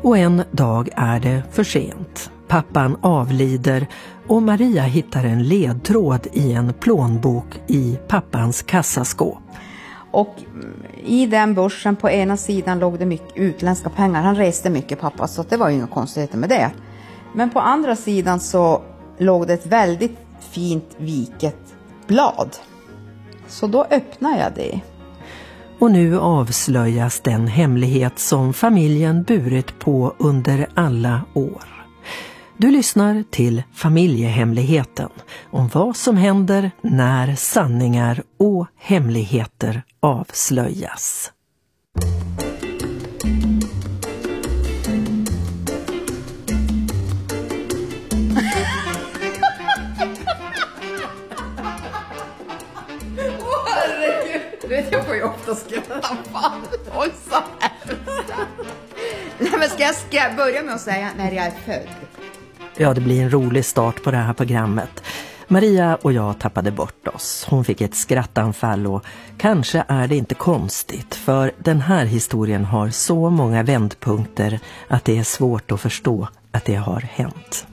Och en dag är det för sent. Pappan avlider och Maria hittar en ledtråd i en plånbok i pappans kassaskåp. Och i den börsen på ena sidan låg det mycket utländska pengar. Han reste mycket, pappa, så det var ju inga konstigheter med det. Men på andra sidan så låg det ett väldigt fint viket blad. Så då öppnade jag det. Och nu avslöjas den hemlighet som familjen burit på under alla år. Du lyssnar till Familjehemligheten, om vad som händer när sanningar och hemligheter avslöjas. Jag får ju ofta skratta. Fan, oj så hemskt. Nej, men ska jag börja med att säga när jag är född? Ja, det blir en rolig start på det här programmet. Maria och jag tappade bort oss. Hon fick ett skrattanfall och kanske är det inte konstigt, för den här historien har så många vändpunkter att det är svårt att förstå att det har hänt.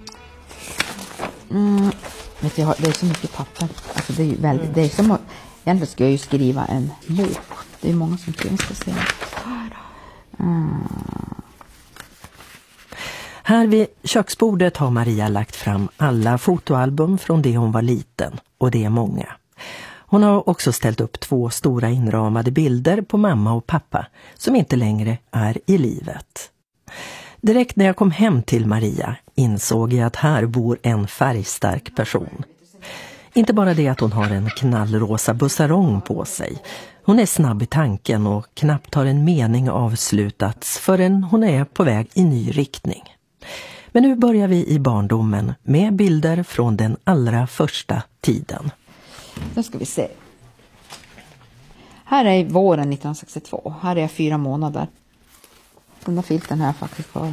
Vet du, det är så mycket papper. Alltså det är ju väldigt, det är som att, egentligen ska jag ju skriva en bok. Det är många som tror jag ska se. Här vid köksbordet har Maria lagt fram alla fotoalbum från det hon var liten, och det är många. Hon har också ställt upp 2 stora inramade bilder på mamma och pappa som inte längre är i livet. Direkt när jag kom hem till Maria insåg jag att här bor en färgstark person. Inte bara det att hon har en knallrosa bussarong på sig. Hon är snabb i tanken och knappt har en mening avslutats förrän hon är på väg i ny riktning. Men nu börjar vi i barndomen med bilder från den allra första tiden. Då ska vi se. Här är våren 1962. Här är jag 4 månader. Den här filten har jag faktiskt kvar.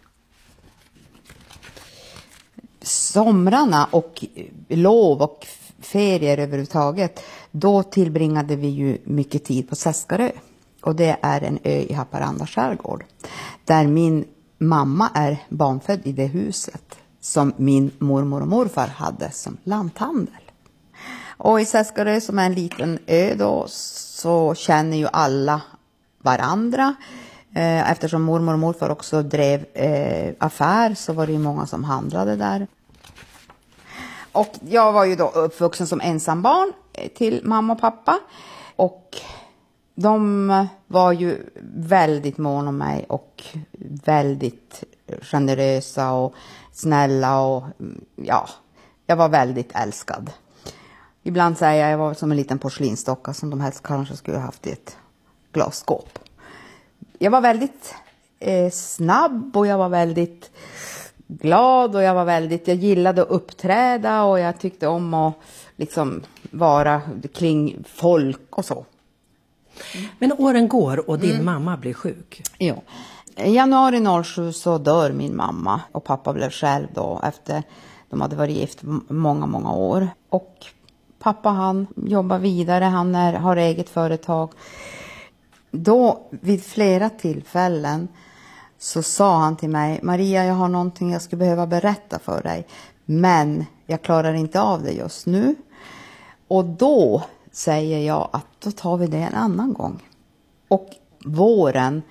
Somrarna och lov och ferier överhuvudtaget, då tillbringade vi ju mycket tid på Seskarö. Och det är en ö i Haparanda skärgård. Där min mamma är barnfödd i det huset som min mormor och morfar hade som lanthandel. Och i Seskarö, som är en liten ö då, så känner ju alla varandra. Eftersom mormor och morfar också drev affär, så var det ju många som handlade där. Och jag var ju då uppvuxen som ensam barn till mamma och pappa. Och de var ju väldigt mån om mig och väldigt generösa och snälla. Och ja, jag var väldigt älskad. Ibland säger jag var som en liten porslinsdocka som de helst kanske skulle ha haft i ett glasskåp. Jag var väldigt snabb och jag var väldigt glad och jag gillade att uppträda och jag tyckte om att liksom vara kring folk och så. Men åren går och din mamma blir sjuk. Jo. I januari 07 så dör min mamma och pappa blev själv då efter de hade varit gift många år. Och pappa han jobbar vidare, han har eget företag. Då vid flera tillfällen så sa han till mig: Maria, jag har någonting jag skulle behöva berätta för dig. Men jag klarar inte av det just nu. Och då säger jag att då tar vi det en annan gång. Och våren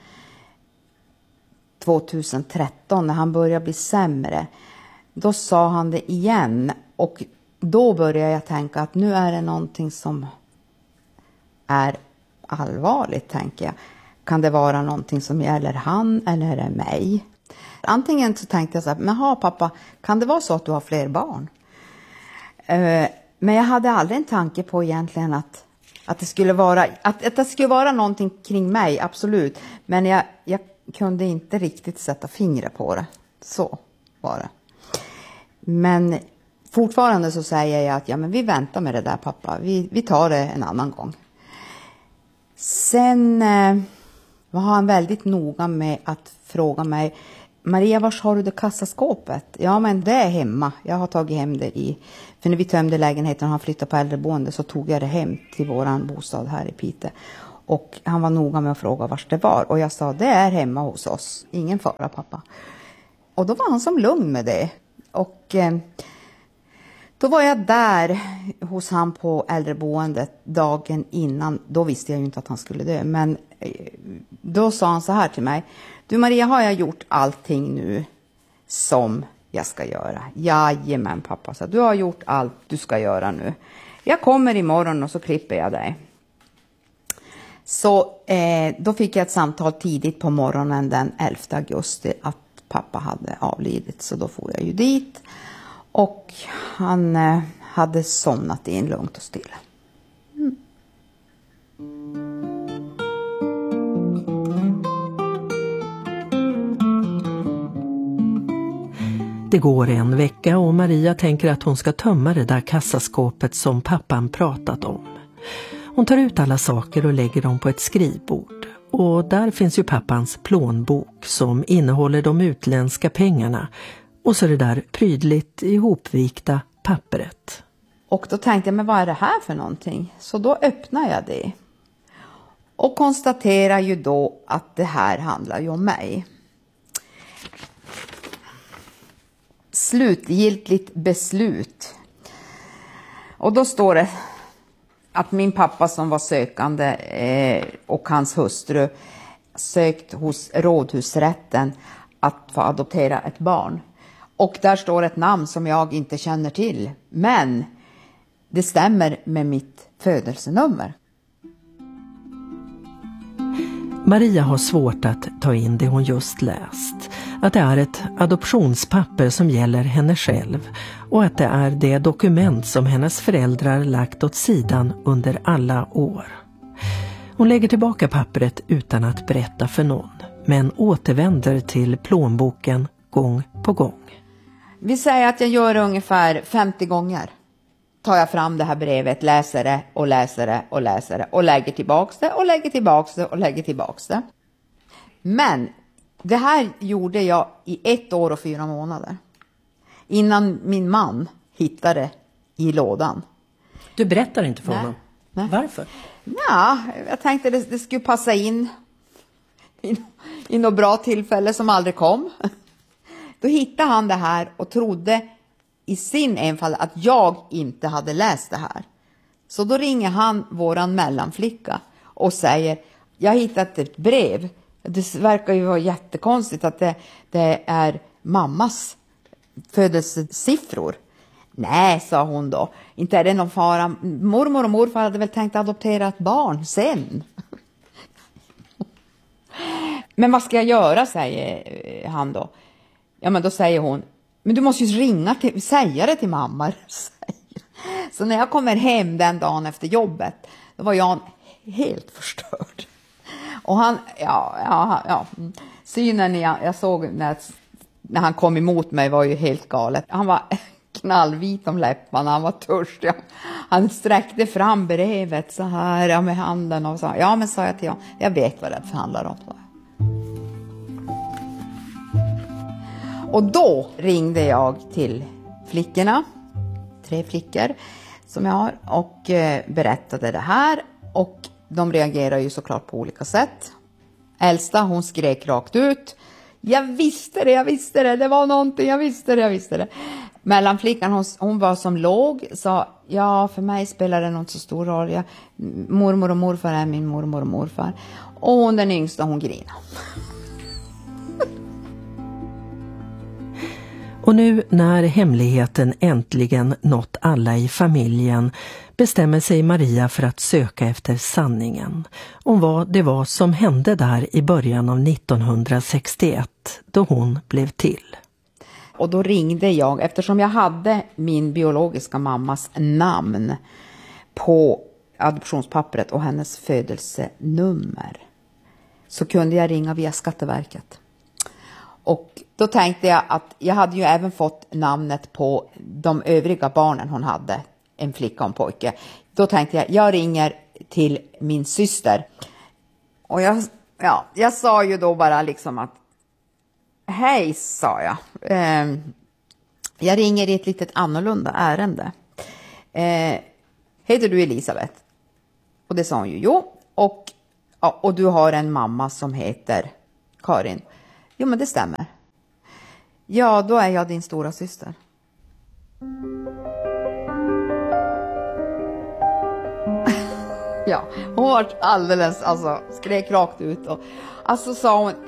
2013 när han började bli sämre, då sa han det igen. Och då började jag tänka att nu är det någonting som är allvarligt, tänker jag. Kan det vara någonting som gäller han eller är det mig? Antingen så tänkte jag så här: men pappa, kan det vara så att du har fler barn? Men jag hade aldrig en tanke på egentligen att det skulle vara att det skulle vara någonting kring mig, absolut. Men jag kunde inte riktigt sätta fingret på det. Så var det. Men fortfarande så säger jag att ja, men vi väntar med det där, pappa. Vi tar det en annan gång. Sen var han väldigt noga med att fråga mig: Maria, var har du det kassaskåpet? Ja, men det är hemma. Jag har tagit hem det för när vi tömde lägenheten och han flyttade på äldreboende så tog jag det hem till våran bostad här i Piteå. Och han var noga med att fråga var det var. Och jag sa, det är hemma hos oss. Ingen fara, pappa. Och då var han som lugn med det. Och då var jag där hos han på äldreboendet dagen innan. Då visste jag ju inte att han skulle dö. Men då sa han så här till mig. Du Maria, har jag gjort allting nu som jag ska göra? Jajamän pappa, så du har gjort allt du ska göra nu. Jag kommer imorgon och så klipper jag dig. Så då fick jag ett samtal tidigt på morgonen den 11 augusti att pappa hade avlidit. Så då får jag ju dit. Och han hade somnat in lugnt och stilla. Mm. Det går en vecka och Maria tänker att hon ska tömma det där kassaskåpet som pappan pratat om. Hon tar ut alla saker och lägger dem på ett skrivbord. Och där finns ju pappans plånbok som innehåller de utländska pengarna. Och så det där prydligt ihopvikta pappret. Och då tänkte jag, men vad är det här för någonting? Så då öppnar jag det. Och konstaterar ju då att det här handlar ju om mig. Slutgiltigt beslut. Och då står det att min pappa som var sökande och hans hustru sökt hos rådhusrätten att få adoptera ett barn. Och där står ett namn som jag inte känner till. Men det stämmer med mitt födelsenummer. Maria har svårt att ta in det hon just läst. Att det är ett adoptionspapper som gäller henne själv. Och att det är det dokument som hennes föräldrar lagt åt sidan under alla år. Hon lägger tillbaka pappret utan att berätta för någon. Men återvänder till plånboken gång på gång. Vi säger att jag gör ungefär 50 gånger. Tar jag fram det här brevet, läser det och läser det och läser det. Och lägger tillbaks det och lägger tillbaks det och lägger tillbaks det. Men det här gjorde jag i 1 år och 4 månader. Innan min man hittade i lådan. Du berättar inte för honom? Nej. Varför? Ja, jag tänkte det skulle passa in i något bra tillfälle som aldrig kom. Då hittade han det här och trodde i sin enfald att jag inte hade läst det här. Så då ringer han våran mellanflicka och säger, jag har hittat ett brev. Det verkar ju vara jättekonstigt att det är mammas födelsesiffror. Nej, sa hon då. Inte är det någon fara. Mormor och morfar hade väl tänkt adoptera ett barn sen. Men vad ska jag göra, säger han då. Ja, men då säger hon, men du måste ju säga det till mamma. Så när jag kommer hem den dagen efter jobbet, då var jag helt förstörd. Och han, synen jag såg när han kom emot mig var ju helt galet. Han var knallvit om läpparna, han var törstig. Han sträckte fram brevet så här med handen och sa, ja men sa jag till honom, jag vet vad det handlar om. Och då ringde jag till flickorna, 3 flickor som jag har, och berättade det här. Och de reagerar ju såklart på olika sätt. Äldsta, hon skrek rakt ut. Jag visste det, det var någonting, jag visste det. Mellanflickan, hon var som låg, sa, ja för mig spelar det inte så stor roll. Mormor och morfar är min mormor och morfar. Och hon den yngsta, hon grina. Och nu när hemligheten äntligen nått alla i familjen bestämmer sig Maria för att söka efter sanningen om vad det var som hände där i början av 1961 då hon blev till. Och då ringde jag, eftersom jag hade min biologiska mammas namn på adoptionspappret och hennes födelsenummer, så kunde jag ringa via Skatteverket. Och då tänkte jag att jag hade ju även fått namnet på de övriga barnen hon hade, en flicka och en pojke. Då tänkte jag ringer till min syster. Och jag sa ju då bara liksom att, hej, sa jag. Jag ringer i ett litet annorlunda ärende. Heter du Elisabeth? Och det sa hon ju, jo. Och Ja, och du har en mamma som heter Karin. Jo, men det stämmer. Ja, då är jag din stora syster. Ja, hon var alldeles, skrek rakt ut och sa hon,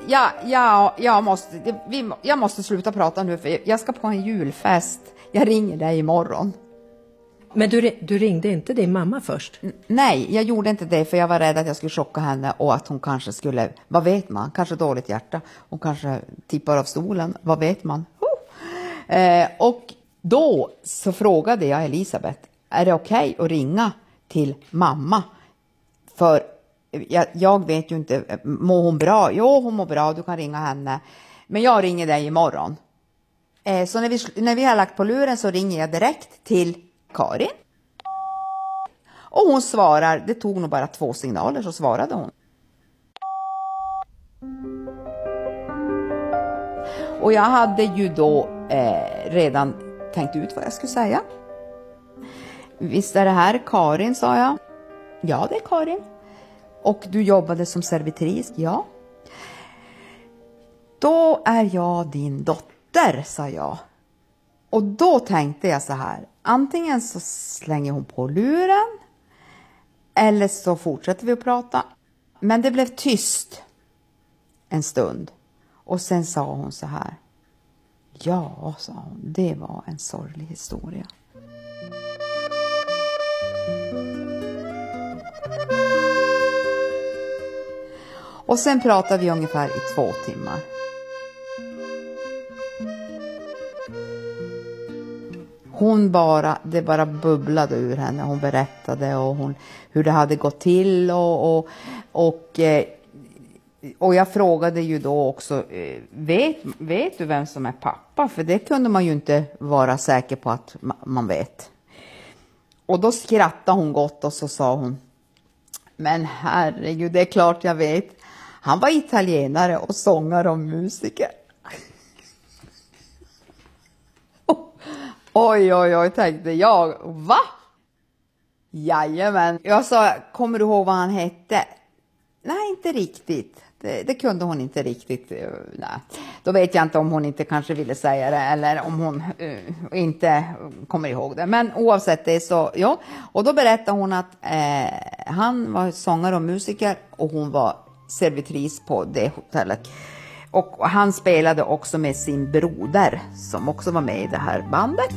jag måste sluta prata nu för jag ska på en julfest. Jag ringer dig imorgon. Men du ringde inte din mamma först? Nej, jag gjorde inte det för jag var rädd att jag skulle chocka henne och att hon kanske skulle, vad vet man, kanske dåligt hjärta. Hon kanske tippar av stolen, vad vet man. Och då så frågade jag Elisabeth, är det okej att ringa till mamma? För jag vet ju inte, mår hon bra? Jo, hon mår bra, du kan ringa henne. Men jag ringer dig imorgon. Så när vi har lagt på luren så ringer jag direkt till Karin. Och hon svarar, det tog nog bara 2 signaler så svarade hon. Och jag hade ju då redan tänkt ut vad jag skulle säga. Visst är det här Karin, sa jag. Ja, det är Karin. Och du jobbade som servitris, ja. Då är jag din dotter, sa jag. Och då tänkte jag så här. Antingen så slänger hon på luren. Eller så fortsätter vi att prata. Men det blev tyst en stund. Och sen sa hon så här. Ja, sa hon. Det var en sorglig historia. Och sen pratade vi ungefär i 2 timmar. Det bara bubblade ur henne. Hon berättade hur det hade gått till och jag frågade ju då också, vet du vem som är pappa? För det kunde man ju inte vara säker på att man vet. Och då skrattade hon gott och så sa hon, men herregud, det är klart jag vet. Han var italienare och sångare och musiker. Oj, tänkte jag. Va? Jajamän. Jag sa, kommer du ihåg vad han hette? Nej, inte riktigt. Det kunde hon inte riktigt. Nej. Då vet jag inte om hon inte kanske ville säga det eller om hon inte kommer ihåg det. Men oavsett det så, ja. Och då berättade hon att han var sångare och musiker och hon var servitris på det hotellet. Och han spelade också med sin broder som också var med i det här bandet.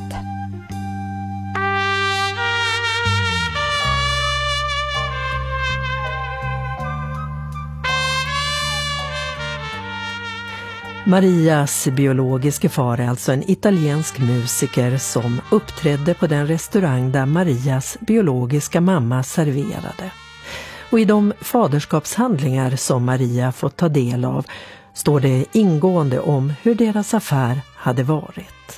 Marias biologiske far är alltså en italiensk musiker som uppträdde på den restaurang där Marias biologiska mamma serverade. Och i de faderskapshandlingar som Maria fått ta del av står det ingående om hur deras affär hade varit.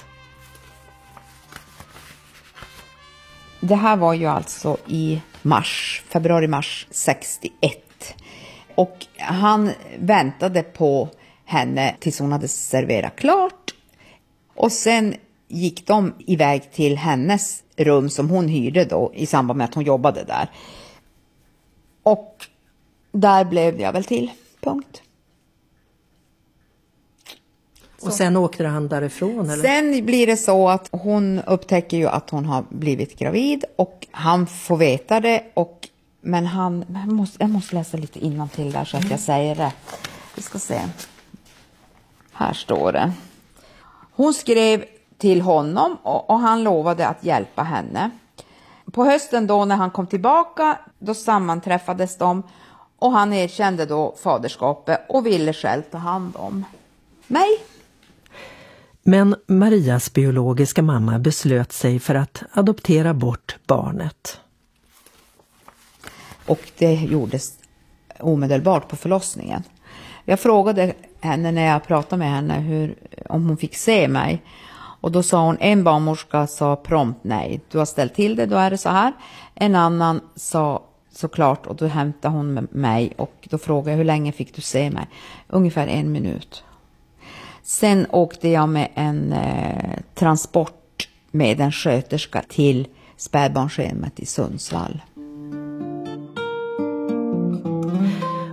Det här var ju alltså i februari-mars 61. Och han väntade på henne tills hon hade serverat klart. Och sen gick de iväg till hennes rum som hon hyrde då i samband med att hon jobbade där. Och där blev jag väl till, punkt. Och sen åkte han därifrån? Eller? Sen blir det så att hon upptäcker ju att hon har blivit gravid och han får veta det. Men jag måste läsa lite innantill där så att jag säger rätt. Vi ska se. Här står det. Hon skrev till honom och han lovade att hjälpa henne. På hösten då när han kom tillbaka, då sammanträffades de och han erkände då faderskapet och ville själv ta hand om mig. Men Marias biologiska mamma beslöt sig för att adoptera bort barnet. Och det gjordes omedelbart på förlossningen. Jag frågade henne när jag pratade med henne om hon fick se mig. Och då sa hon, en barnmorska sa prompt nej. Du har ställt till det, då är det så här. En annan sa såklart och då hämtade hon mig. Och då frågade jag, hur länge fick du se mig? Ungefär 1 minut. Sen åkte jag med en transport med en sköterska till spädbarnshemmet i Sundsvall.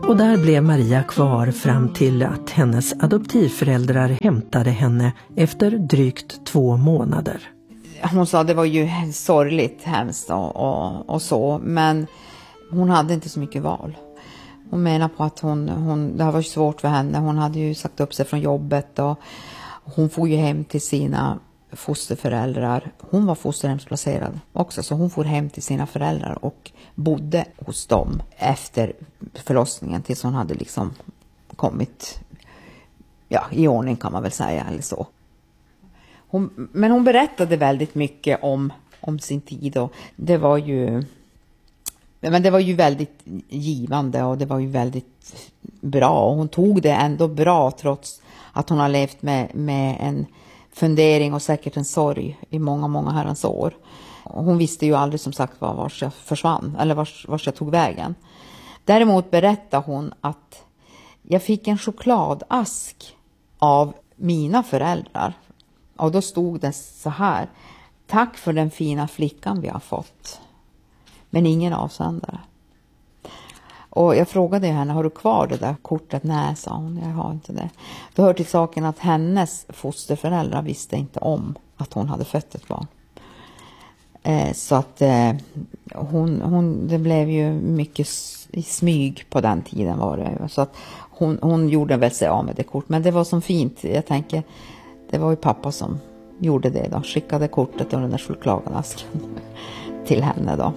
Och där blev Maria kvar fram till att hennes adoptivföräldrar hämtade henne efter drygt 2 månader. Hon sa det var ju sorgligt, hemskt och så, men hon hade inte så mycket val. Hon menar på att det var svårt för henne. Hon hade ju sagt upp sig från jobbet och hon får ju hem till sina fosterföräldrar. Hon var fosterhemsplacerad också, så hon får hem till sina föräldrar och bodde hos dem efter förlossningen tills hon hade liksom kommit i ordning, kan man väl säga, eller så. Men hon berättade väldigt mycket om sin tid, och det var ju väldigt givande och det var ju väldigt bra. Och hon tog det ändå bra trots att hon har levt med en fundering och säkert en sorg i många, många herrans år. Och hon visste ju aldrig, som sagt, vars jag försvann eller vars jag tog vägen. Däremot berättade hon att jag fick en chokladask av mina föräldrar. Och då stod det så här: tack för den fina flickan vi har fått. Men ingen avsändare. Och jag frågade henne, har du kvar det där kortet? Nej, sa hon, jag har inte det. Då hör till saken att hennes fosterföräldrar visste inte om att hon hade fött ett barn. Så att det blev ju mycket i smyg på den tiden var det. Så att hon gjorde väl sig av med det kort. Men det var så fint, jag tänker, det var ju pappa som gjorde det då. Skickade kortet och den där chokladasken till henne då.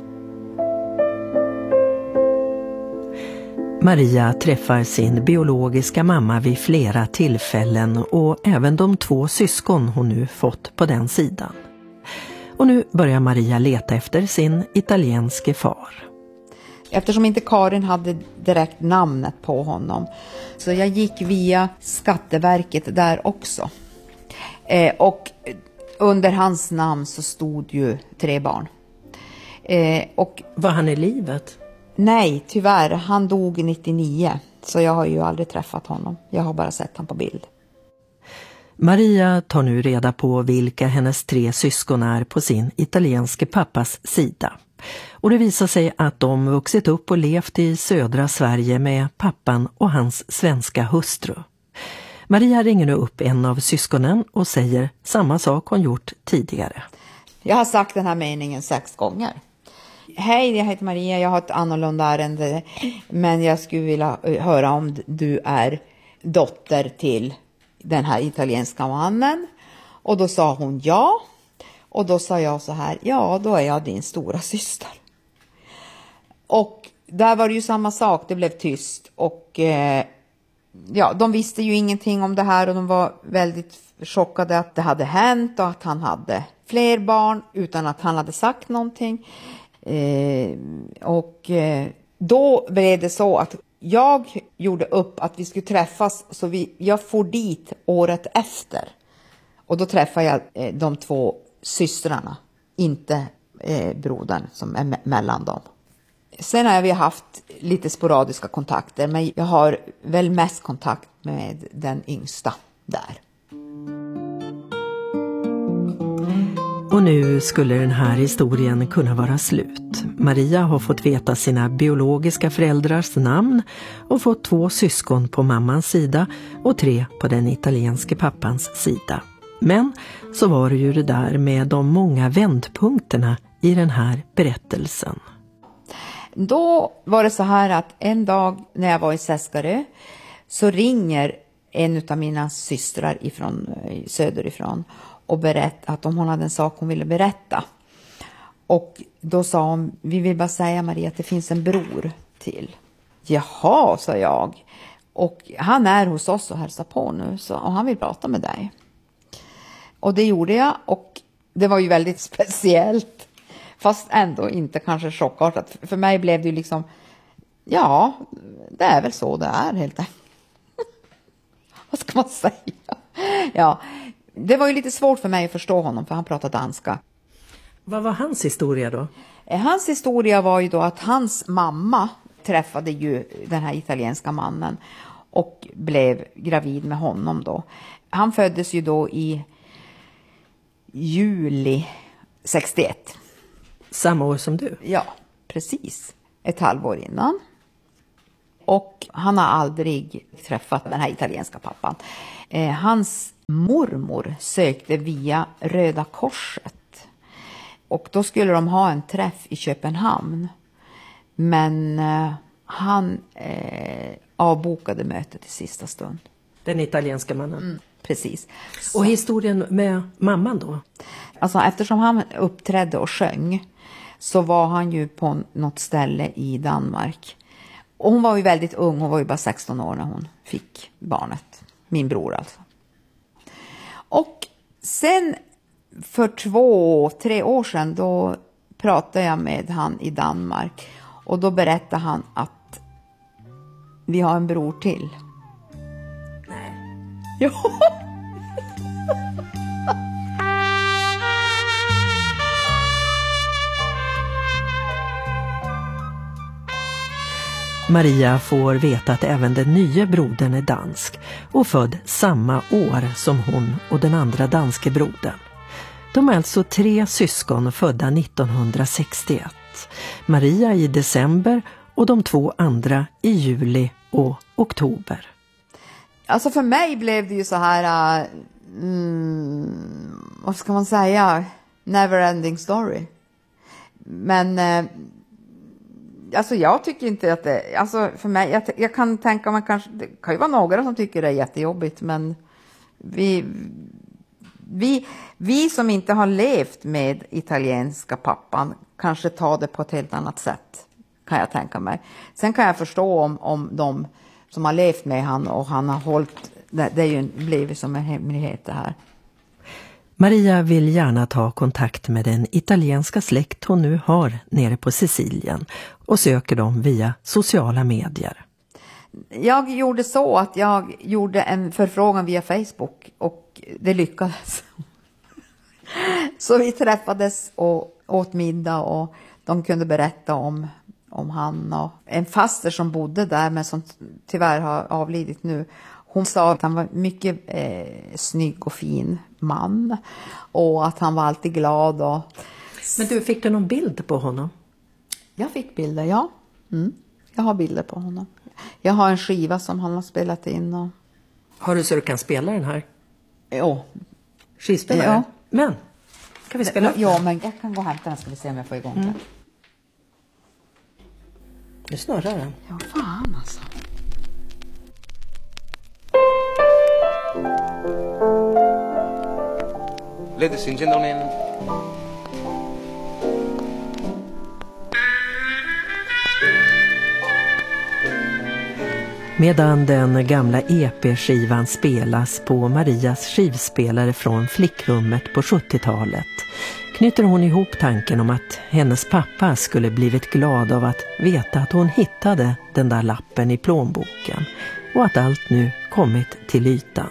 Maria träffar sin biologiska mamma vid flera tillfällen och även de 2 syskon hon nu fått på den sidan. Och nu börjar Maria leta efter sin italienske far. Eftersom inte Karin hade direkt namnet på honom, så jag gick via Skatteverket där också. Och under hans namn så stod ju 3 barn. Och var han i livet? Nej, tyvärr. Han dog 99. Så jag har ju aldrig träffat honom. Jag har bara sett honom på bild. Maria tar nu reda på vilka hennes 3 syskon är på sin italienske pappas sida. Och det visar sig att de vuxit upp och levt i södra Sverige med pappan och hans svenska hustru. Maria ringer nu upp en av syskonen och säger samma sak hon gjort tidigare. Jag har sagt den här meningen 6 gånger. Hej, jag heter Maria, jag har ett annorlunda ärende, men jag skulle vilja höra om du är dotter till den här italienska mannen. Och då sa hon ja. Och då sa jag så här, ja, då är jag din stora syster. Och där var det ju samma sak, det blev tyst. Och de visste ju ingenting om det här och de var väldigt chockade att det hade hänt och att han hade fler barn utan att han hade sagt någonting. Då blev det så att jag gjorde upp att vi skulle träffas, så jag får dit året efter. Och då träffade jag de 2 systrarna, inte brodern som är mellan dem. Sen har vi haft lite sporadiska kontakter, men jag har väl mest kontakt med den yngsta där. Och nu skulle den här historien kunna vara slut. Maria har fått veta sina biologiska föräldrars namn och fått 2 syskon på mammans sida och 3 på den italienske pappans sida. Men så var det ju det där med de många vändpunkterna i den här berättelsen. Då var det så här att en dag när jag var i Seskarö så ringer en av mina systrar söderifrån och berättade att hon hade en sak hon ville berätta. Och då sa hon, vi vill bara säga Maria att det finns en bror till. Jaha, sa jag. Och han är hos oss och hälsar på nu, och han vill prata med dig. Och det gjorde jag, och det var ju väldigt speciellt. Fast ändå inte kanske chockartat. För mig blev det ju liksom, ja, det är väl så det är helt enkelt. Vad ska man säga? Ja, det var ju lite svårt för mig att förstå honom, för han pratade danska. Vad var hans historia då? Hans historia var ju då att hans mamma träffade ju den här italienska mannen och blev gravid med honom då. Han föddes ju då i juli 61. Samma år som du? Ja, precis. Ett halvår innan. Och han har aldrig träffat den här italienska pappan. Hans mormor sökte via Röda Korset. Och då skulle de ha en träff i Köpenhamn. Men han avbokade mötet i sista stund. Den italienska mannen. Precis. Och historien med mamman då? Alltså eftersom han uppträdde och sjöng så var han ju på något ställe i Danmark. Och hon var ju väldigt ung, hon var ju bara 16 år när hon fick barnet. Min bror alltså. Och sen för 2-3 år sedan då pratade jag med han i Danmark. Och då berättade han att vi har en bror till. Nej. Jo. Maria får veta att även den nya brodern är dansk och född samma år som hon och den andra danske brodern. De är alltså 3 syskon födda 1961. Maria i december och de 2 andra i juli och oktober. Alltså för mig blev det ju så här, vad ska man säga, never ending story. Men alltså jag tycker inte att det, alltså för mig, jag kan tänka mig kanske, det kan ju vara några som tycker det är jättejobbigt, men vi som inte har levt med italienska pappan kanske tar det på ett helt annat sätt, kan jag tänka mig. Sen kan jag förstå om de som har levt med han och han har hållit, det är ju blivit som en hemlighet det här. Maria vill gärna ta kontakt med den italienska släkt hon nu har nere på Sicilien och söker dem via sociala medier. Jag gjorde så att jag gjorde en förfrågan via Facebook och det lyckades. Så vi träffades och åt middag och de kunde berätta om han och en faster som bodde där men som tyvärr har avlidit nu. Hon sa att han var mycket snygg och fin man och att han var alltid glad. Men du, fick du någon bild på honom? Jag fick bilder, ja. Jag har bilder på honom. Jag har en skiva som han har spelat in. Och... Har du så du kan spela den här? Jo. Skivspelare? Ja. Men, kan vi spela upp ja, den? men jag kan gå och hämta den, ska vi se om jag får igång den. Nu snurrar den. Ja, fan alltså. Ladies and gentlemen. Medan den gamla EP-skivan spelas på Marias skivspelare från flickrummet på 70-talet knyter hon ihop tanken om att hennes pappa skulle blivit glad av att veta att hon hittade den där lappen i plånboken och att allt nu kommit till ytan.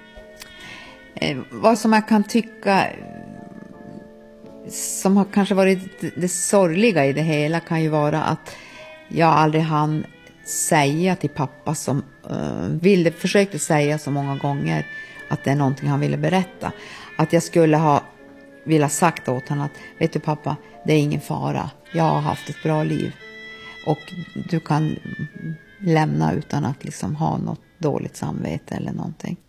Vad som jag kan tycka som har kanske varit det sorgliga i det hela kan ju vara att jag aldrig hann säga till pappa som försökte säga så många gånger att det är någonting han ville berätta. Att jag skulle ha velat sagt åt honom att vet du pappa, det är ingen fara. Jag har haft ett bra liv. Och du kan lämna utan att liksom ha något dåligt samvete eller någonting.